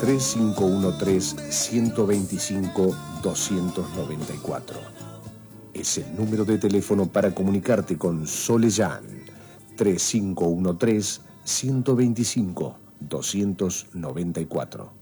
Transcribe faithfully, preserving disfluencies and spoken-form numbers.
tres cinco uno tres, uno dos cinco, dos nueve cuatro. Es el número de teléfono para comunicarte con Solellán. tres cinco uno tres, uno dos cinco, dos nueve cuatro.